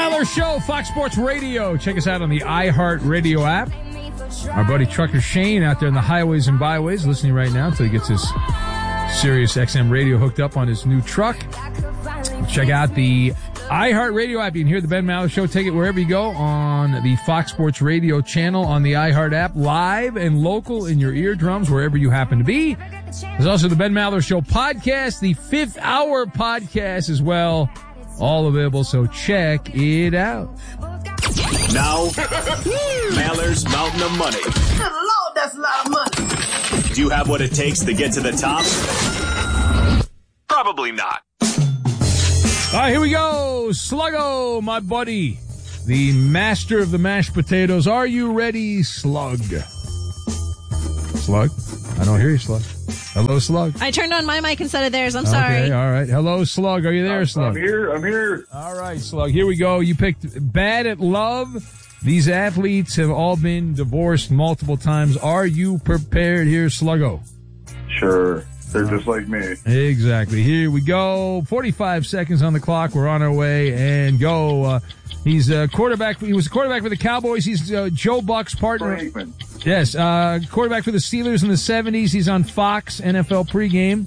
Maller Show, Fox Sports Radio. Check us out on the iHeart Radio app. Our buddy Trucker Shane out there in the highways and byways listening right now until he gets his Sirius XM radio hooked up on his new truck. Check out the iHeart Radio app. You can hear the Ben Maller Show. Take it wherever you go on the Fox Sports Radio channel, on the iHeart app, live and local in your eardrums, wherever you happen to be. There's also the Ben Maller Show podcast, the 5th Hour podcast as well. All available, so check it out. Now, Maller's Mountain of Money. Good Lord, that's a lot of money. Do you have what it takes to get to the top? Probably not. All right, here we go. Sluggo, my buddy, the master of the mashed potatoes. Are you ready, Slug? Slug? I don't hear you, Slug. Hello, Slug. I turned on my mic instead of theirs. I'm sorry. Okay, all right. Hello, Slug. Are you there, Slug? I'm here. All right, Slug. Here we go. You picked Bad at Love. These athletes have all been divorced multiple times. Are you prepared here, Sluggo? Sure. They're just like me. Exactly. Here we go. 45 seconds on the clock. We're on our way, and go. He's a quarterback. He was a quarterback for the Cowboys. He's Joe Buck's partner. Frankman. Yes, quarterback for the Steelers in the 70s. He's on Fox NFL pregame.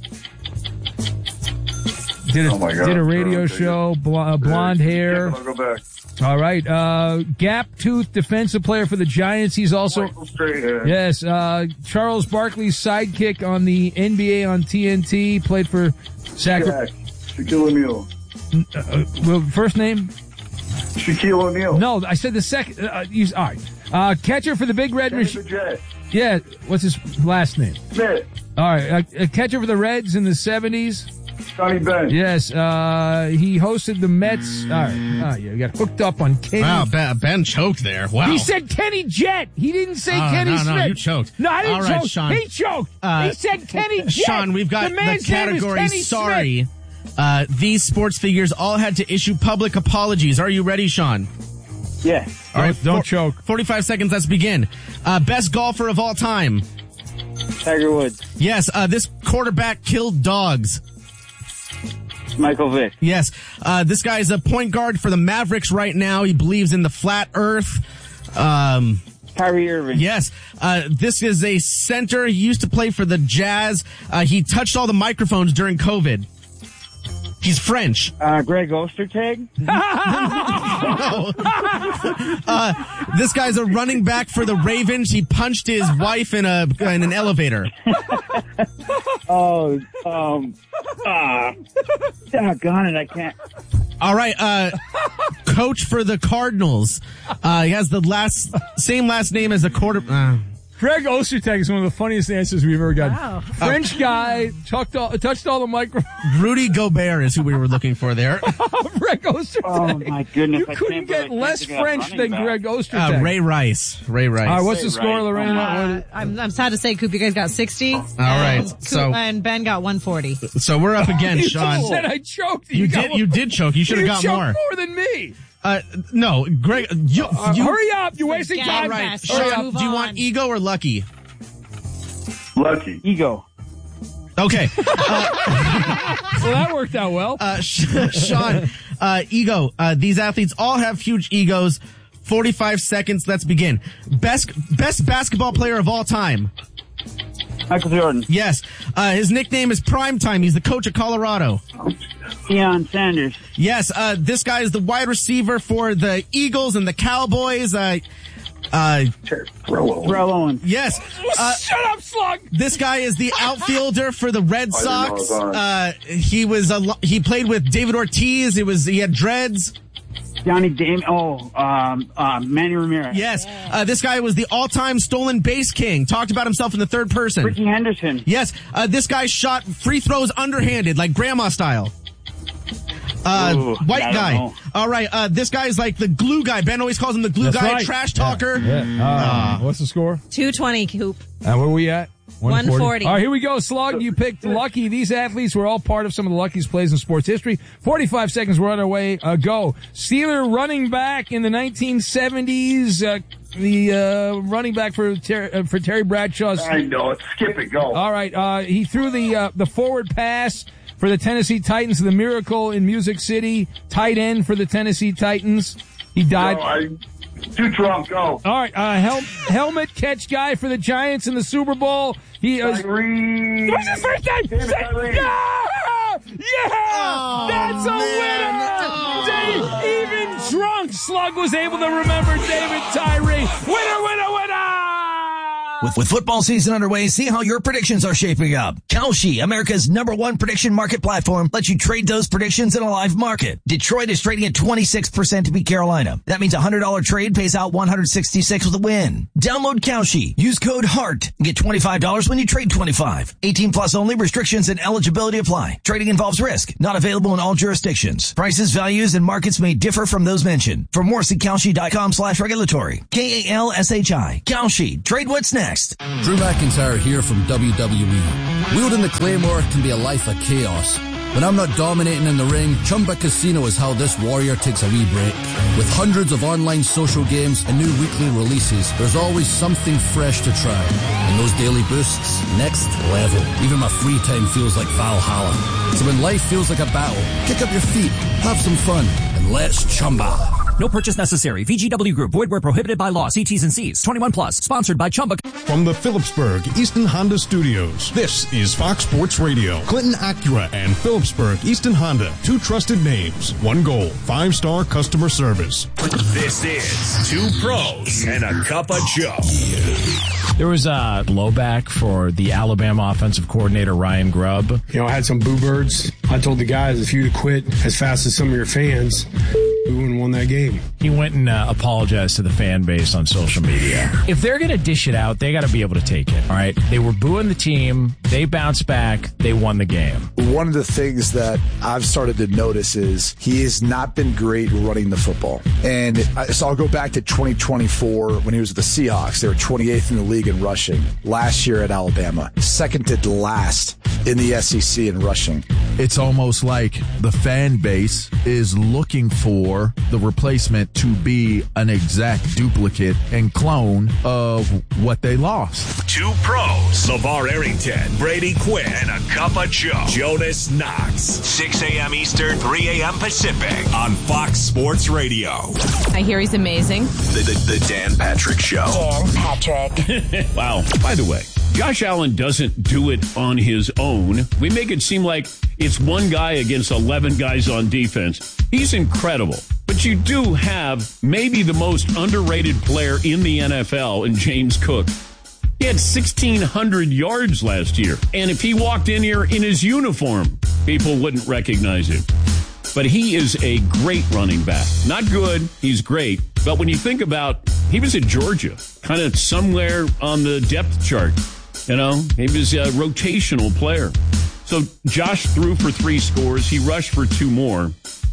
Did a radio show, blonde hair. I'll go back. All right, gap-toothed defensive player for the Giants. He's also, Michael Strahan. yes, Charles Barkley's sidekick on the NBA on TNT. Played for Sacramento. Shaquille O'Neal. First name? Shaquille O'Neal. No, I said the second. All right. Catcher for the Big Red Machine. Yeah, what's his last name? Smith. All right, catcher for the Reds in the 70s. Johnny Bench. Yes, he hosted the Mets. All right, you got hooked up on Kenny. Wow, Ben choked there. Wow. He said Kenny Jett. He didn't say Kenny Smith. No, you choked. No, I didn't All right, choke. Sean. He choked. He said Kenny Jett. Sean, we've got the man's category name is Kenny sorry. Smith. These sports figures all had to issue public apologies. Are you ready, Sean? Yeah. All right, Don't choke. 45 seconds, let's begin. Best golfer of all time. Tiger Woods. Yes, this quarterback killed dogs. Michael Vick. Yes, this guy is a point guard for the Mavericks right now. He believes in the flat earth. Kyrie Irving. Yes, this is a center. He used to play for the Jazz. He touched all the microphones during COVID. He's French. Greg Ostertag. This guy's a running back for the Ravens. He punched his wife in an elevator. Doggone it, I can't. All right, coach for the Cardinals. He has the same last name as the quarter. Greg Ostertag is one of the funniest answers we've ever gotten. Wow. French guy, touched all the microphones. Rudy Gobert is who we were looking for there. Greg Ostertag. Oh my goodness! You couldn't get less French than Greg Ostertag. Ray Rice. All right, what's the score, Lorena? I'm sad to say, Coop, you guys got 60. All right, and Ben got 140. So we're up again, You Sean. just said I choked. You did choke. You should have got choked more. more than me. No, Greg. You hurry up! You're wasting Gag time. All right, fest. Sean. Move Do you on. want ego or lucky? Lucky. Ego. Okay. Well, that worked out well. Sean, ego. These athletes all have huge egos. 45 seconds. Let's begin. Best basketball player of all time. Michael Jordan. Yes. His nickname is Primetime. He's the coach of Colorado. Deion Sanders. Yes. This guy is the wide receiver for the Eagles and the Cowboys. Terrell Owens. Yes. Shut up, Slug! This guy is the outfielder for the Red I didn't know Sox. it was He played with David Ortiz. He had dreads. Johnny Dame. Manny Ramirez. Yes. This guy was the all-time stolen base king. Talked about himself in the third person. Ricky Henderson. Yes. This guy shot free throws underhanded, like grandma style. White I don't guy. know. All right. This guy is like the glue guy. Ben always calls him the glue That's guy, right. trash talker. Yeah. What's the score? 220, Coop. And where are we at? 140. All right, here we go. Slug, you picked Lucky. These athletes were all part of some of the luckiest plays in sports history. 45 seconds. We're on our way. Go. Steeler running back in the 1970s. The running back for Terry Bradshaw's. I know it. Skip it. Go. All right. He threw the forward pass for the Tennessee Titans, the Miracle in Music City, tight end for the Tennessee Titans. He died. No, too drunk. Go. All right, helmet catch guy for the Giants in the Super Bowl. He is. Tyree. What's his first name? David Tyree. Yeah! That's a winner! Even drunk, Slug was able to remember David Tyree. Winner, winner, winner! With football season underway, see how your predictions are shaping up. Kalshi, America's #1 prediction market platform, lets you trade those predictions in a live market. Detroit is trading at 26% to beat Carolina. That means a $100 trade pays out $166 with a win. Download Kalshi. Use code HEART and get $25 when you trade 25. 18 plus only. Restrictions and eligibility apply. Trading involves risk. Not available in all jurisdictions. Prices, values, and markets may differ from those mentioned. For more, see Kalshi.com/regulatory. KALSHI. Kalshi. Trade what's next. Drew McIntyre here from WWE. Wielding the Claymore can be a life of chaos. When I'm not dominating in the ring, Chumba Casino is how this warrior takes a wee break. With hundreds of online social games and new weekly releases, there's always something fresh to try. And those daily boosts, next level. Even my free time feels like Valhalla. So when life feels like a battle, kick up your feet, have some fun, and let's Chumba. No purchase necessary. VGW Group. Void where prohibited by law. See T's and C's. 21 plus. Sponsored by Chumba. From the Phillipsburg Easton Honda Studios, this is Fox Sports Radio. Clinton Acura and Phillipsburg Easton Honda. Two trusted names. One goal. 5-star customer service. This is Two Pros and a Cup of Joe. There was a blowback for the Alabama offensive coordinator, Ryan Grubb. You know, I had some boo birds. I told the guys, if you'd quit as fast as some of your fans, we wouldn't have won that game. He went and apologized to the fan base on social media. If they're going to dish it out, they got to be able to take it, all right? They were booing the team. They bounced back. They won the game. One of the things that I've started to notice is he has not been great running the football. And so I'll go back to 2024 when he was with the Seahawks. They were 28th in the league in rushing. Last year at Alabama, second to last in the SEC in rushing. It's almost like the fan base is looking for the replacement to be an exact duplicate and clone of what they lost. Two Pros. LeVar Arrington, Brady Quinn, and a Cup of Joe. Jonas Knox. 6 a.m. Eastern, 3 a.m. Pacific on Fox Sports Radio. I hear he's amazing. The Dan Patrick Show. Dan Patrick. Wow. By the way, Josh Allen doesn't do it on his own. We make it seem like it's one guy against 11 guys on defense. He's incredible. But you do have maybe the most underrated player in the NFL in James Cook. He had 1,600 yards last year. And if he walked in here in his uniform, people wouldn't recognize him. But he is a great running back. Not good, he's great. But when you think about, he was at Georgia, kind of somewhere on the depth chart. You know, he was a rotational player. So Josh threw for 3 scores. He rushed for 2 more.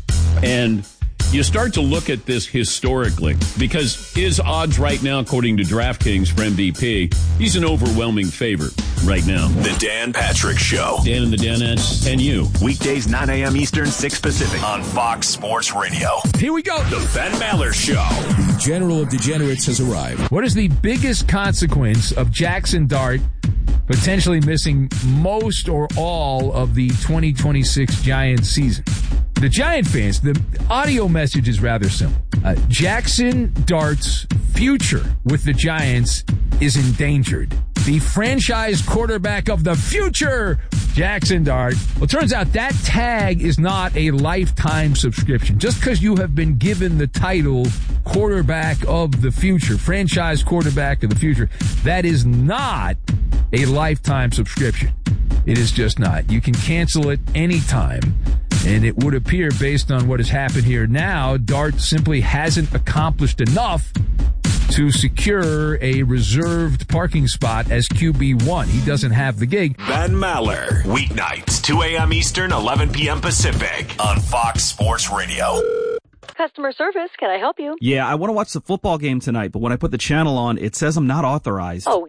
And you start to look at this historically because his odds right now, according to DraftKings for MVP, he's an overwhelming favorite right now. The Dan Patrick Show. Dan and the Danettes and you. Weekdays 9 a.m. Eastern, 6 Pacific on Fox Sports Radio. Here we go. The Ben Maller Show. General of Degenerates has arrived. What is the biggest consequence of Jackson Dart potentially missing most or all of the 2026 Giants season? The Giant fans, the audio message is rather simple. Jackson Dart's future with the Giants is endangered. The franchise quarterback of the future, Jackson Dart. Well, it turns out that tag is not a lifetime subscription. Just because you have been given the title quarterback of the future, franchise quarterback of the future, that is not a lifetime subscription. It is just not. You can cancel it anytime. And it would appear, based on what has happened here now, Dart simply hasn't accomplished enough to secure a reserved parking spot as QB1. He doesn't have the gig. Ben Maller, weeknights, 2 a.m. Eastern, 11 p.m. Pacific on Fox Sports Radio. Customer service, can I help you? Yeah, I want to watch the football game tonight, but when I put the channel on, it says I'm not authorized. Oh, yes,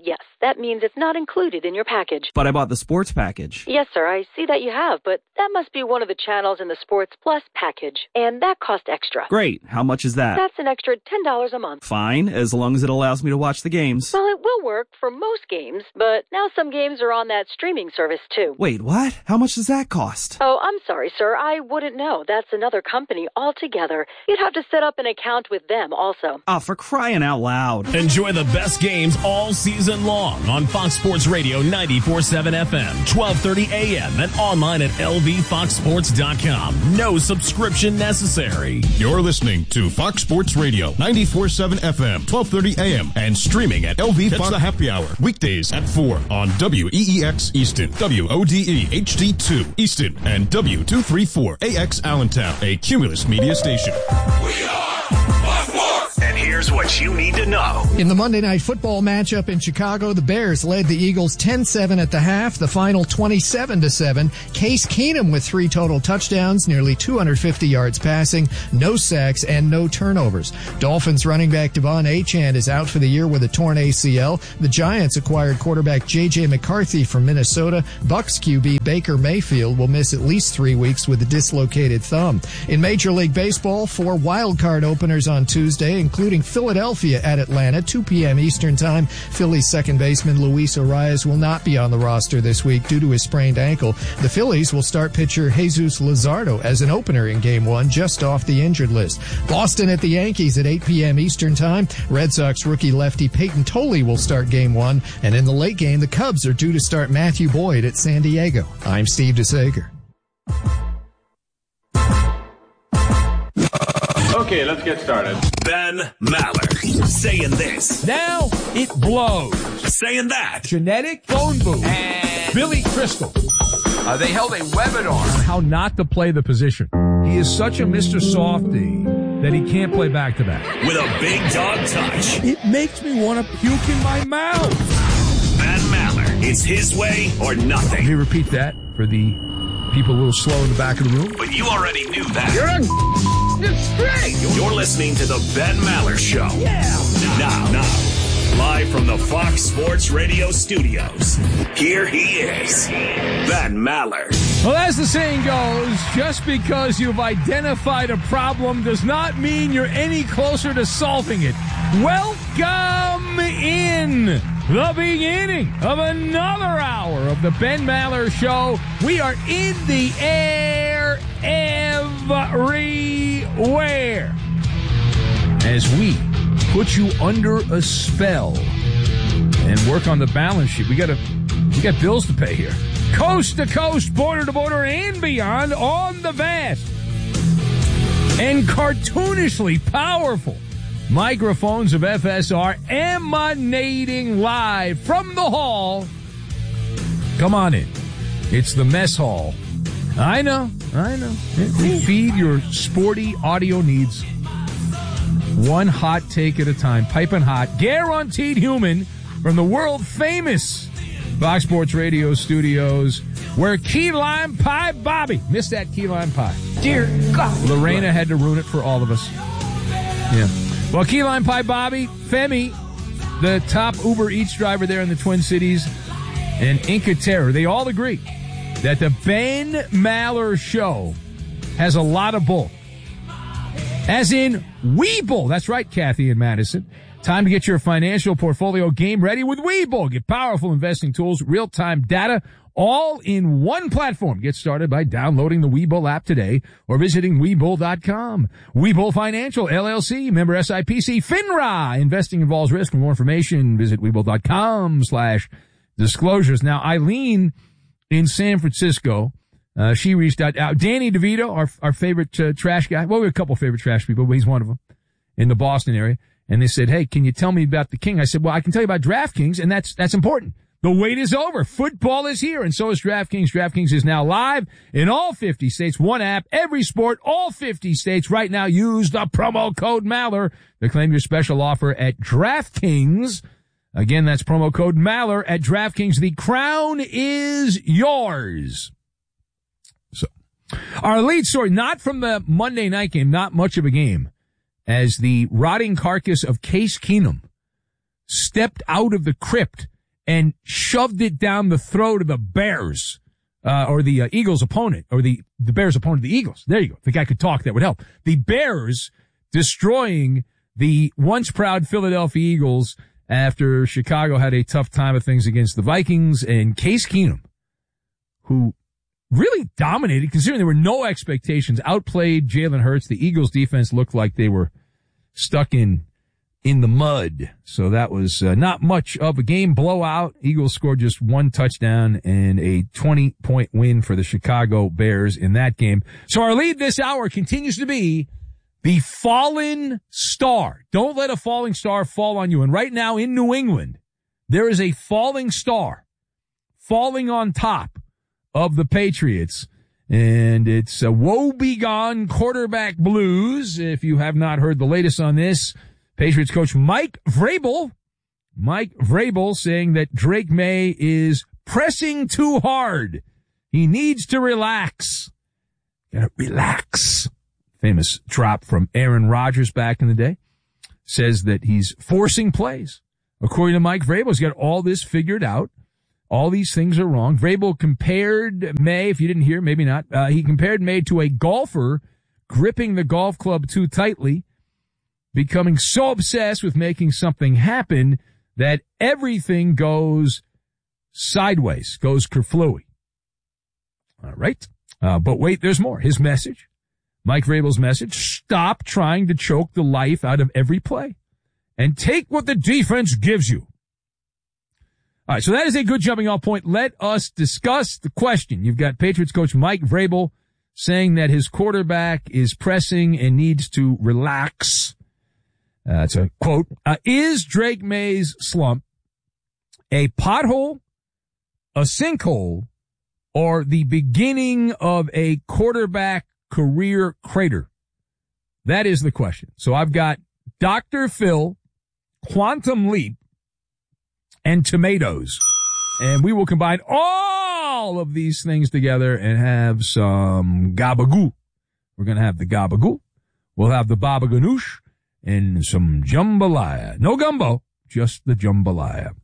that means it's not included in your package. But I bought the sports package. Yes, sir, I see that you have, but that must be one of the channels in the Sports Plus package, and that costs extra. Great. How much is that? That's an extra $10 a month. Fine, as long as it allows me to watch the games. Well, it will work for most games, but now some games are on that streaming service, too. Wait, what? How much does that cost? Oh, I'm sorry, sir. I wouldn't know. That's another company altogether. You'd have to set up an account with them also. Oh, for crying out loud. Enjoy the best games all season long on Fox Sports Radio 94.7 FM, 12:30 a.m. and online at lvfoxsports.com. No subscription necessary. You're listening to Fox Sports Radio 94.7 FM, 12:30 a.m. and streaming at LV Fox. Catch the happy hour weekdays at 4 on WEEX Easton, WODE HD2 Easton, and W234AX Allentown, a Cumulus media station. And here's what you need to know. In the Monday Night Football matchup in Chicago, the Bears led the Eagles 10-7 at the half, the final 27-7. Case Keenum with 3 total touchdowns, nearly 250 yards passing, no sacks, and no turnovers. Dolphins running back Devon Achane is out for the year with a torn ACL. The Giants acquired quarterback J.J. McCarthy from Minnesota. Bucs QB Baker Mayfield will miss at least 3 weeks with a dislocated thumb. In Major League Baseball, 4 wildcard openers on Tuesday, including Philadelphia at Atlanta, 2 p.m. Eastern Time. Phillies second baseman Luis Arias will not be on the roster this week due to his sprained ankle. The Phillies will start pitcher Jesus Luzardo as an opener in Game 1, just off the injured list. Boston at the Yankees at 8 p.m. Eastern Time. Red Sox rookie lefty Peyton Tolley will start Game 1. And in the late game, the Cubs are due to start Matthew Boyd at San Diego. I'm Steve DeSager. Okay, let's get started. Ben Maller saying this. Now it blows. Saying that. Genetic phone booth. And Billy Crystal. They held a webinar on how not to play the position. He is such a Mr. Softy that he can't play back-to-back. With a big dog touch. It makes me want to puke in my mouth. Ben Maller. It's his way or nothing. Let me repeat that for the people a little slow in the back of the room. But you already knew that. You're straight. You're listening to the Ben Maller Show. Yeah. Now, live from the Fox Sports Radio studios, here he is, Ben Maller. Well, as the saying goes, just because you've identified a problem does not mean you're any closer to solving it. Welcome in the beginning of another hour of the Ben Maller Show. We are in the air everywhere as we put you under a spell and work on the balance sheet. We got bills to pay here. Coast to coast, border to border, and beyond on the vast and cartoonishly powerful microphones of FSR emanating live from the hall. Come on in. It's the mess hall. I know. We feed your sporty audio needs one hot take at a time, piping hot, guaranteed human from the world famous Fox Sports Radio studios, where Key Lime Pie Bobby missed that key lime pie. Dear God. Lorena had to ruin it for all of us. Yeah. Well, Key Lime Pie Bobby, Femi, the top Uber Eats driver there in the Twin Cities, and Inca Terror, they all agree that the Ben Maller Show has a lot of bull. As in Webull. That's right, Kathy and Madison. Time to get your financial portfolio game ready with Webull. Get powerful investing tools, real-time data, all in one platform. Get started by downloading the Webull app today or visiting Webull.com. Webull Financial, LLC, member SIPC, FINRA. Investing involves risk. For more information, visit Webull.com/disclosures. Now, Eileen in San Francisco, she reached out. Danny DeVito, our favorite trash guy. Well, we have a couple favorite trash people, but he's one of them in the Boston area. And they said, hey, can you tell me about the King? I said, well, I can tell you about DraftKings, and that's important. The wait is over. Football is here, and so is DraftKings. DraftKings is now live in all 50 states. One app, every sport, all 50 states. Right now, use the promo code Maller to claim your special offer at DraftKings. Again, that's promo code Maller at DraftKings. The crown is yours. So, our lead story, not from the Monday night game, not much of a game, as the rotting carcass of Case Keenum stepped out of the crypt and shoved it down the throat of the Bears, or the Eagles opponent, or the Bears opponent, the Eagles. There you go. If the guy could talk, that would help. The Bears destroying the once proud Philadelphia Eagles after Chicago had a tough time of things against the Vikings, and Case Keenum, who really dominated, considering there were no expectations, outplayed Jalen Hurts. The Eagles defense looked like they were stuck in the mud. So that was not much of a game. Blowout. Eagles scored just one touchdown and a 20-point win for the Chicago Bears in that game. So our lead this hour continues to be the fallen star. Don't let a falling star fall on you. And right now in New England, there is a falling star falling on top of the Patriots. And it's a woe-begone quarterback blues. If you have not heard the latest on this, Patriots coach Mike Vrabel saying that Drake May is pressing too hard. He needs to relax. Gotta relax. Famous drop from Aaron Rodgers back in the day. Says that he's forcing plays. According to Mike Vrabel, he's got all this figured out. All these things are wrong. Vrabel compared May, if you didn't hear, maybe not, he compared May to a golfer gripping the golf club too tightly, becoming so obsessed with making something happen that everything goes sideways, goes kerflooey. All right. But wait, there's more. His message, Mike Vrabel's message, stop trying to choke the life out of every play and take what the defense gives you. All right, so that is a good jumping off point. Let us discuss the question. You've got Patriots coach Mike Vrabel saying that his quarterback is pressing and needs to relax. It's a quote. Is Drake May's slump a pothole, a sinkhole, or the beginning of a quarterback career crater? That is the question. So I've got Dr. Phil, Quantum Leap, and tomatoes. And we will combine all of these things together and have some gabagoo. We're going to have the gabagoo. We'll have the baba ganoush and some jambalaya. No gumbo, just the jambalaya.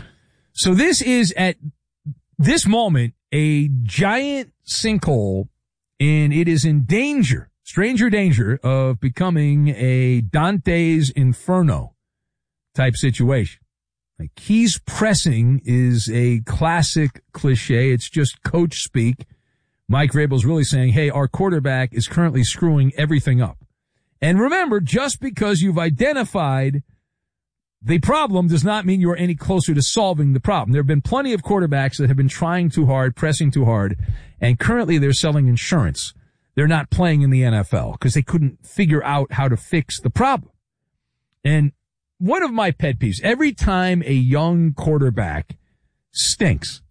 So this is at this moment a giant sinkhole, and it is in danger, stranger danger of becoming a Dante's Inferno type situation. Like, he's pressing is a classic cliche. It's just coach speak. Mike Vrabel's really saying, hey, our quarterback is currently screwing everything up. And remember, just because you've identified the problem does not mean you're any closer to solving the problem. There have been plenty of quarterbacks that have been trying too hard, pressing too hard, and currently they're selling insurance. They're not playing in the NFL because they couldn't figure out how to fix the problem. And one of my pet peeves, every time a young quarterback stinks,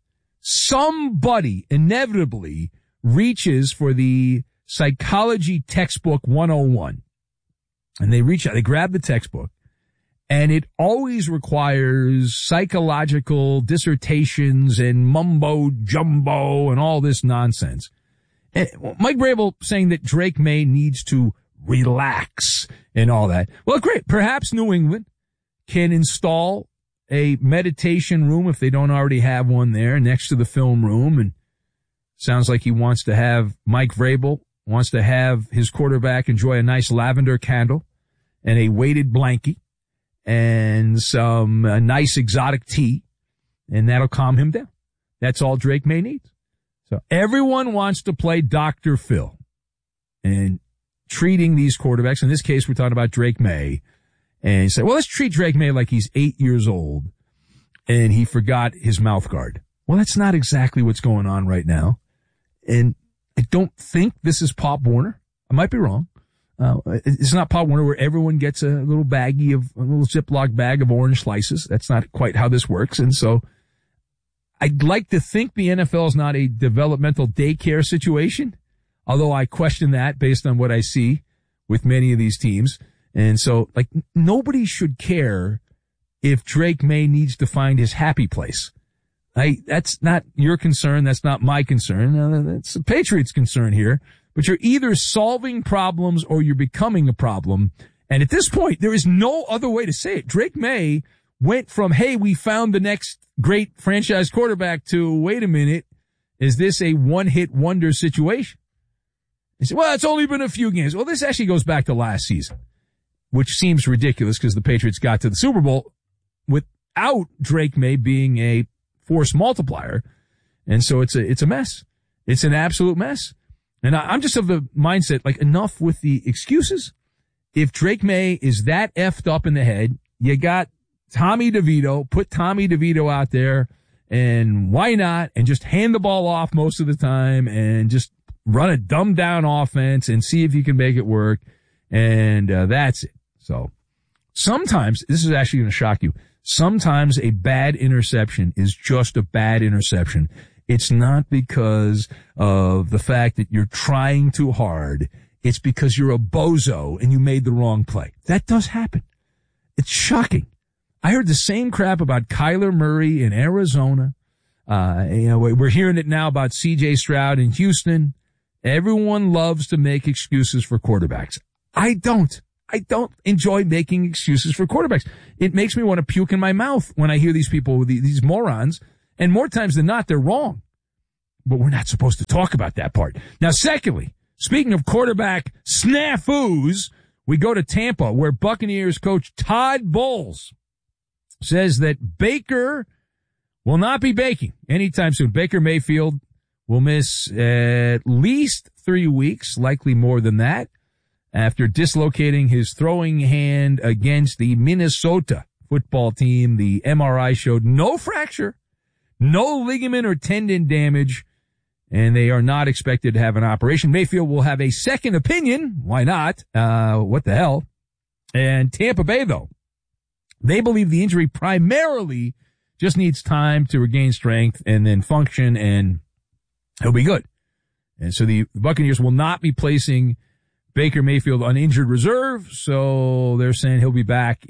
somebody inevitably reaches for the psychology textbook 101. And they reach out, they grab the textbook, and it always requires psychological dissertations and mumbo jumbo and all this nonsense. And Mike Vrabel saying that Drake May needs to relax and all that. Well, great. Perhaps New England can install a meditation room if they don't already have one there next to the film room. And sounds like he wants to have Mike Vrabel wants to have his quarterback enjoy a nice lavender candle and a weighted blankie and some nice exotic tea, and that'll calm him down. That's all Drake May needs. So everyone wants to play Dr. Phil and treating these quarterbacks. In this case, we're talking about Drake May. And he said, well, let's treat Drake May like he's 8 years old and he forgot his mouth guard. Well, that's not exactly what's going on right now. And I don't think this is Pop Warner. I might be wrong. It's not Pop Warner where everyone gets a little Ziploc bag of orange slices. That's not quite how this works. And so I'd like to think the NFL is not a developmental daycare situation, although I question that based on what I see with many of these teams. And so, like, nobody should care if Drake May needs to find his happy place. That's not your concern. That's not my concern. That's the Patriots' concern here. But you're either solving problems or you're becoming a problem. And at this point, there is no other way to say it. Drake May went from, hey, we found the next great franchise quarterback to, wait a minute, is this a one-hit wonder situation? He said, well, it's only been a few games. Well, this actually goes back to last season, which seems ridiculous because the Patriots got to the Super Bowl without Drake May being a force multiplier. And so it's a mess. It's an absolute mess. And I'm just of the mindset, like, enough with the excuses. If Drake May is that effed up in the head, you got Tommy DeVito, put Tommy DeVito out there, and why not? And just hand the ball off most of the time and just run a dumbed down offense and see if you can make it work. And that's it. So sometimes, this is actually going to shock you, sometimes a bad interception is just a bad interception. It's not because of the fact that you're trying too hard. It's because you're a bozo and you made the wrong play. That does happen. It's shocking. I heard the same crap about Kyler Murray in Arizona. We're hearing it now about C.J. Stroud in Houston. Everyone loves to make excuses for quarterbacks. I don't enjoy making excuses for quarterbacks. It makes me want to puke in my mouth when I hear these people, these morons. And more times than not, they're wrong. But we're not supposed to talk about that part. Now, secondly, speaking of quarterback snafus, we go to Tampa, where Buccaneers coach Todd Bowles says that Baker will not be baking anytime soon. Baker Mayfield will miss at least 3 weeks, likely more than that, after dislocating his throwing hand against the Minnesota football team. The MRI showed no fracture, no ligament or tendon damage, and they are not expected to have an operation. Mayfield will have a second opinion. Why not? What the hell? And Tampa Bay, though, they believe the injury primarily just needs time to regain strength and then function, and he'll be good. And so the Buccaneers will not be placing Baker Mayfield on injured reserve, so they're saying he'll be back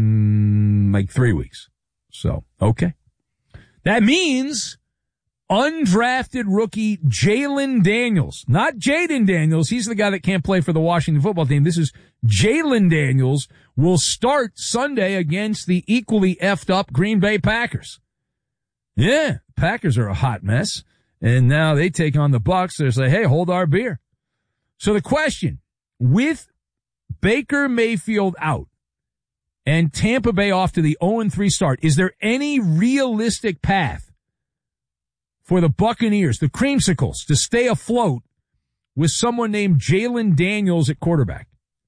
in like 3 weeks. So, okay. That means undrafted rookie Jalen Daniels, not Jaden Daniels. He's the guy that can't play for the Washington football team. This is Jalen Daniels, will start Sunday against the equally effed up Green Bay Packers. Yeah, Packers are a hot mess. And now they take on the Bucs. They say, hey, hold our beer. So the question, with Baker Mayfield out and Tampa Bay off to the 0-3 start, is there any realistic path for the Buccaneers, the Creamsicles, to stay afloat with someone named Jalen Daniels at quarterback?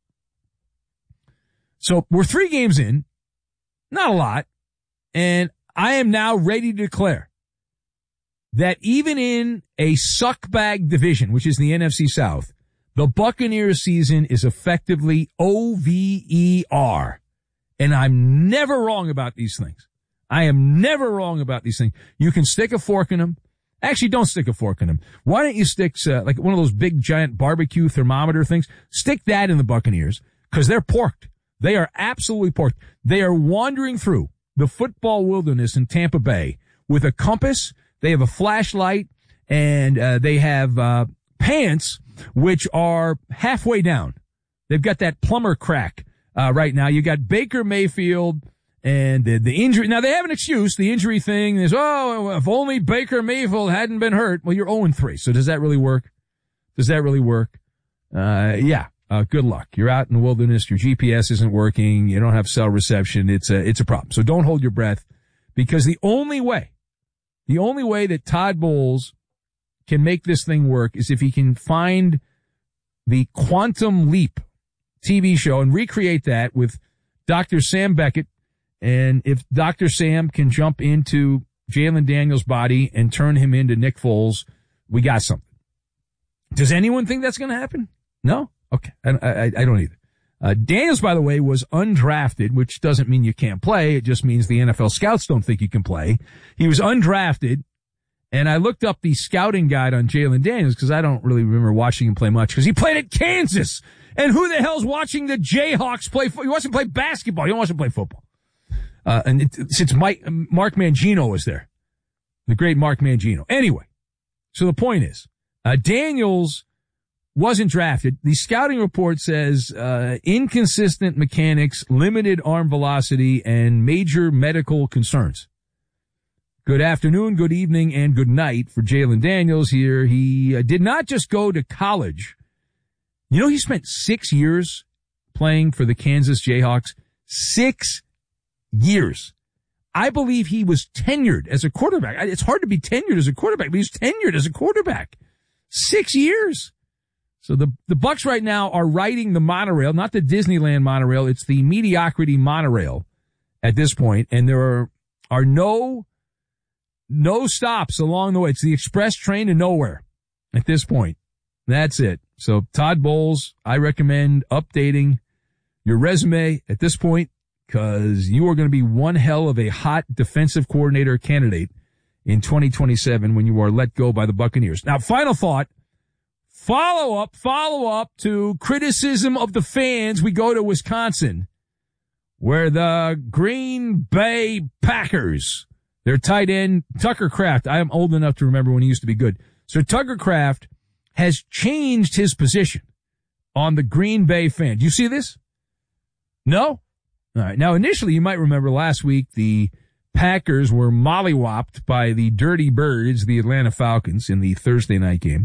So we're 3 games in, not a lot, and I am now ready to declare that even in a suckbag division, which is the NFC South, the Buccaneers season is effectively OVER. And I'm never wrong about these things. I am never wrong about these things. You can stick a fork in them. Actually, don't stick a fork in them. Why don't you stick like one of those big giant barbecue thermometer things? Stick that in the Buccaneers because they're porked. They are absolutely porked. They are wandering through the football wilderness in Tampa Bay with a compass. They have a flashlight, and they have pants which are halfway down. They've got that plumber crack right now. You got Baker Mayfield and the injury. Now, they have an excuse. The injury thing is, if only Baker Mayfield hadn't been hurt. Well, you're 0-3, so does that really work? Does that really work? Yeah. Good luck. You're out in the wilderness. Your GPS isn't working. You don't have cell reception. It's a problem. So don't hold your breath, because the only way that Todd Bowles can make this thing work is if he can find the Quantum Leap TV show and recreate that with Dr. Sam Beckett. And if Dr. Sam can jump into Jalen Daniels' body and turn him into Nick Foles, we got something. Does anyone think that's going to happen? No? Okay. I don't either. Daniels, by the way, was undrafted, which doesn't mean you can't play. It just means the NFL scouts don't think you can play. He was undrafted, and I looked up the scouting guide on Jalen Daniels because I don't really remember watching him play much because he played at Kansas. And who the hell's watching the Jayhawks play football? He wants to play basketball. He don't want to play football. Since Mark Mangino was there, the great Mark Mangino. Anyway, so the point is, Daniels wasn't drafted. The scouting report says inconsistent mechanics, limited arm velocity, and major medical concerns. Good afternoon, good evening, and good night for Jalen Daniels here. He did not just go to college. You know, he spent 6 years playing for the Kansas Jayhawks. 6 years. I believe he was tenured as a quarterback. It's hard to be tenured as a quarterback, but he's tenured as a quarterback. 6 years. So the Bucs right now are riding the monorail, not the Disneyland monorail. It's the mediocrity monorail at this point, and there are no stops along the way. It's the express train to nowhere at this point. That's it. So Todd Bowles, I recommend updating your resume at this point because you are going to be one hell of a hot defensive coordinator candidate in 2027 when you are let go by the Buccaneers. Now, final thought. Follow up to criticism of the fans. We go to Wisconsin, where the Green Bay Packers, their tight end, Tucker Kraft, I am old enough to remember when he used to be good. So Tucker Kraft has changed his position on the Green Bay fan. Do you see this? No? All right. Now, initially, you might remember last week, the Packers were mollywopped by the Dirty Birds, the Atlanta Falcons, in the Thursday night game.